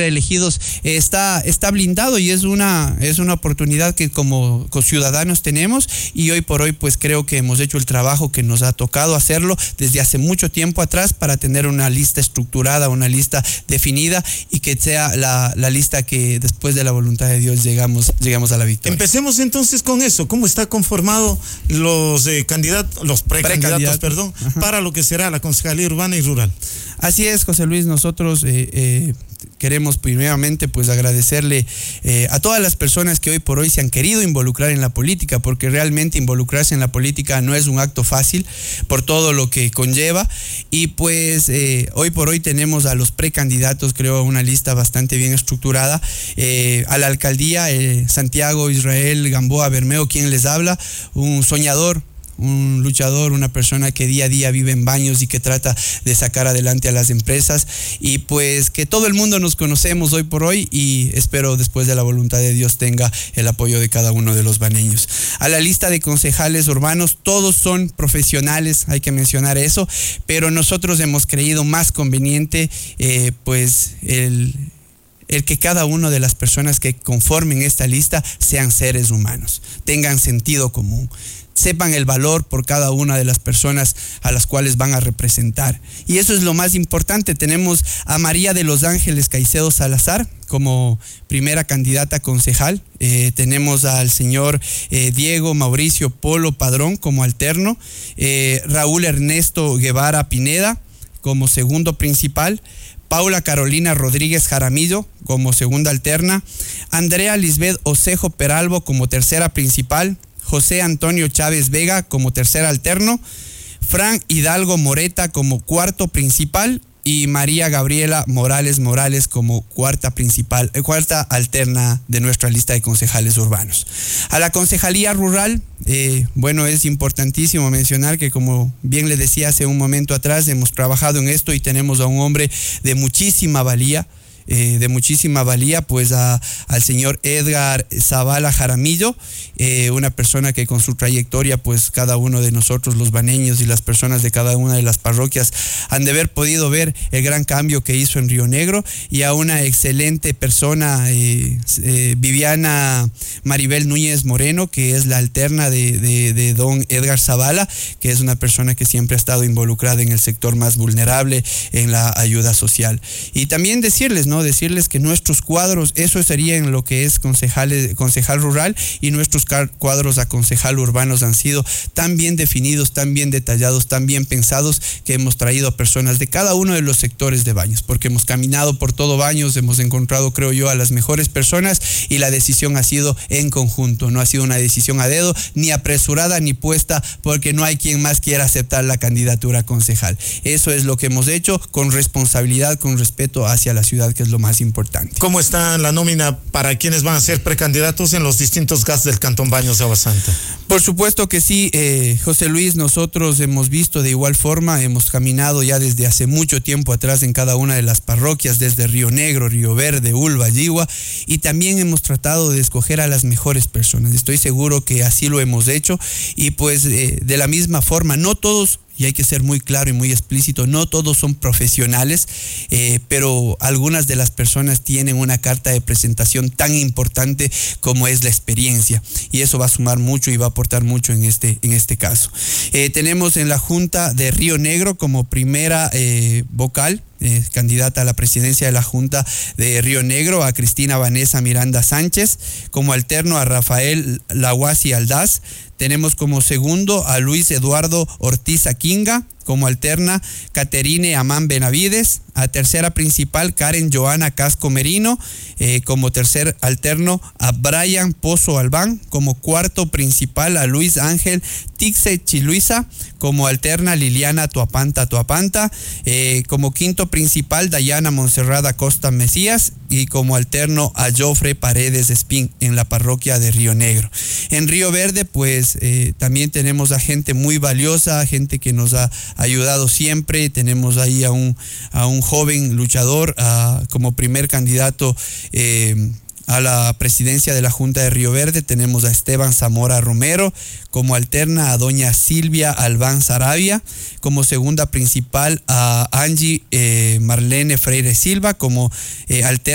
elegidos está blindado, y es una oportunidad que como ciudadanos tenemos, y hoy por hoy pues creo que hemos hecho el trabajo que nos ha tocado hacerlo desde hace mucho tiempo atrás para tener una lista estructurada, una lista definida, y que sea la lista que después de la voluntad de Dios llegamos a la victoria. Empecemos entonces con eso. ¿Cómo está conformado los precandidatos, para lo que será la Concejalía Urbana y Rural? Así es, José Luis, nosotros queremos primeramente pues agradecerle a todas las personas que hoy por hoy se han querido involucrar en la política, porque realmente involucrarse en la política no es un acto fácil por todo lo que conlleva, y pues hoy por hoy tenemos a los precandidatos, creo, una lista bastante bien estructurada. A la alcaldía, Santiago Israel Gamboa Bermeo, quien les habla, un soñador, un luchador, una persona que día a día vive en Baños y que trata de sacar adelante a las empresas, y pues que todo el mundo nos conocemos hoy por hoy, y espero después de la voluntad de Dios tenga el apoyo de cada uno de los baneños. A la lista de concejales urbanos, todos son profesionales, hay que mencionar eso, pero nosotros hemos creído más conveniente pues el que cada una de las personas que conformen esta lista sean seres humanos, tengan sentido común, sepan el valor por cada una de las personas a las cuales van a representar. Y eso es lo más importante. Tenemos a María de los Ángeles Caicedo Salazar como primera candidata a concejal. Tenemos al señor Diego Mauricio Polo Padrón como alterno. Raúl Ernesto Guevara Pineda como segundo principal. Paula Carolina Rodríguez Jaramillo como segunda alterna. Andrea Lisbeth Osejo Peralvo como tercera principal. José Antonio Chávez Vega como tercer alterno, Fran Hidalgo Moreta como cuarto principal, y María Gabriela Morales como cuarta alterna de nuestra lista de concejales urbanos. A la Concejalía Rural, es importantísimo mencionar que, como bien le decía hace un momento atrás, hemos trabajado en esto y tenemos a un hombre de muchísima valía, pues al señor Edgar Zavala Jaramillo, una persona que con su trayectoria, pues cada uno de nosotros los baneños y las personas de cada una de las parroquias han de haber podido ver el gran cambio que hizo en Río Negro, y a una excelente persona, Viviana Maribel Núñez Moreno, que es la alterna de don Edgar Zavala, que es una persona que siempre ha estado involucrada en el sector más vulnerable, en la ayuda social. Y también decirles que nuestros cuadros, eso sería en lo que es concejal rural, y nuestros cuadros a concejal urbanos han sido tan bien definidos, tan bien detallados, tan bien pensados, que hemos traído a personas de cada uno de los sectores de Baños, porque hemos caminado por todo Baños, hemos encontrado, creo yo, a las mejores personas, y la decisión ha sido en conjunto, no ha sido una decisión a dedo, ni apresurada, ni puesta porque no hay quien más quiera aceptar la candidatura concejal. Eso es lo que hemos hecho con responsabilidad, con respeto hacia la ciudad, que es lo más importante. ¿Cómo está la nómina para quienes van a ser precandidatos en los distintos GAS del Cantón Baños de Agua Santa? Por supuesto que sí, José Luis, nosotros hemos visto de igual forma, hemos caminado ya desde hace mucho tiempo atrás en cada una de las parroquias, desde Río Negro, Río Verde, Ulva, Yigua, y también hemos tratado de escoger a las mejores personas. Estoy seguro que así lo hemos hecho, y pues de la misma forma, no todos, y hay que ser muy claro y muy explícito, no todos son profesionales, pero algunas de las personas tienen una carta de presentación tan importante como es la experiencia, y eso va a sumar mucho y va a aportar mucho en este caso. Tenemos en la Junta de Río Negro como primera vocal, candidata a la presidencia de la Junta de Río Negro, a Cristina Vanessa Miranda Sánchez, como alterno a Rafael Laguasi Aldaz. Tenemos como segundo a Luis Eduardo Ortiz Aquinga, como alterna Caterine Amán Benavides, a tercera principal Karen Joana Casco Merino, como tercer alterno a Brian Pozo Albán, como cuarto principal a Luis Ángel Tixe Chiluisa, como alterna Liliana Tuapanta, como quinto principal Dayana Monserrada Costa Mesías, y como alterno a Jofre Paredes Espín en la parroquia de Río Negro. En Río Verde, pues también tenemos a gente muy valiosa, gente que nos ha ayudado siempre. Tenemos ahí a un joven luchador como primer candidato a la presidencia de la Junta de Río Verde. Tenemos a Esteban Zamora Romero, como alterna a doña Silvia Albán Sarabia, como segunda principal a Angie Marlene Freire Silva, como alterna